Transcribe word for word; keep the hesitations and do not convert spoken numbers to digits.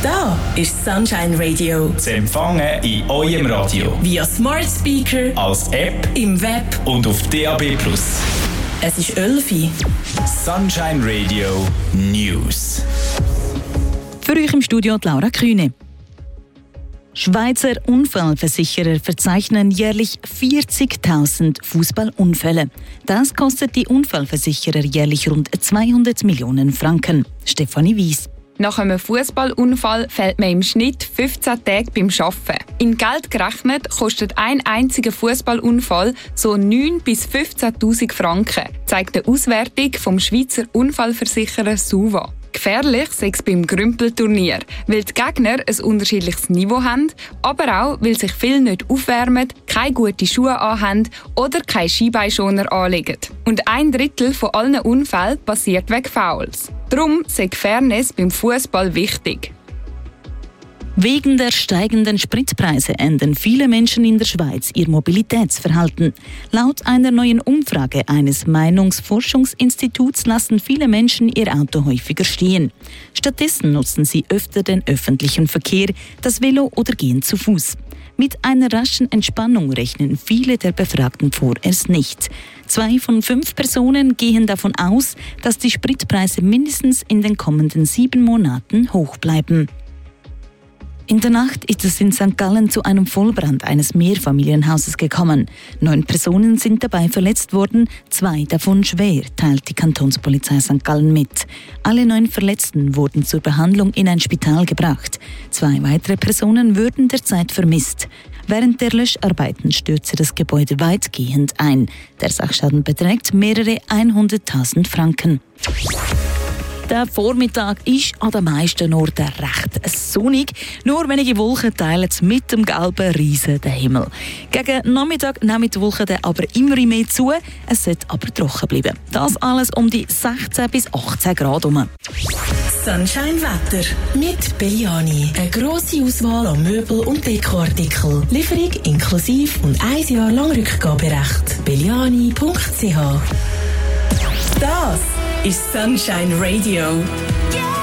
Da ist Sunshine Radio. Zu empfangen in eurem Radio. Via Smart Speaker, als App, im Web und auf D A B plus. Es ist Elfi. Sunshine Radio News. Für euch im Studio die Laura Kühne. Schweizer Unfallversicherer verzeichnen jährlich vierzigtausend Fußballunfälle. Das kostet die Unfallversicherer jährlich rund zweihundert Millionen Franken. Stefanie Wies. Nach einem Fußballunfall fällt man im Schnitt fünfzehn Tage beim Arbeiten. In Geld gerechnet kostet ein einziger Fußballunfall so neun bis fünfzehntausend Franken, zeigt eine Auswertung vom Schweizer Unfallversicherer SUVA. Gefährlich sei es beim Grümpelturnier, weil die Gegner ein unterschiedliches Niveau haben, aber auch, weil sich viele nicht aufwärmen, keine guten Schuhe anhaben oder keine Skibeinschoner anlegen. Und ein Drittel von allen Unfällen passiert wegen Fouls. Darum sei Fairness beim Fußball wichtig. Wegen der steigenden Spritpreise ändern viele Menschen in der Schweiz ihr Mobilitätsverhalten. Laut einer neuen Umfrage eines Meinungsforschungsinstituts lassen viele Menschen ihr Auto häufiger stehen. Stattdessen nutzen sie öfter den öffentlichen Verkehr, das Velo oder gehen zu Fuß. Mit einer raschen Entspannung rechnen viele der Befragten vorerst nicht. Zwei von fünf Personen gehen davon aus, dass die Spritpreise mindestens in den kommenden sieben Monaten hoch bleiben. In der Nacht ist es in Sankt Gallen zu einem Vollbrand eines Mehrfamilienhauses gekommen. Neun Personen sind dabei verletzt worden, zwei davon schwer, teilt die Kantonspolizei Sankt Gallen mit. Alle neun Verletzten wurden zur Behandlung in ein Spital gebracht. Zwei weitere Personen würden derzeit vermisst. Während der Löscharbeiten stürzte das Gebäude weitgehend ein. Der Sachschaden beträgt mehrere hunderttausend Franken. Der Vormittag ist an den meisten Orten recht sonnig. Nur wenige Wolken teilen mit dem gelben Riesen den Himmel. Gegen Nachmittag nehmen die Wolken dann aber immer mehr zu. Es sollte aber trocken bleiben. Das alles um die sechzehn bis achtzehn Grad herum. Sunshine Wetter mit Belliani. Eine grosse Auswahl an Möbel- und Dekoartikeln. Lieferung inklusive und ein Jahr lang Rückgaberecht. belliani punkt c h. Das ist Sunshine Radio.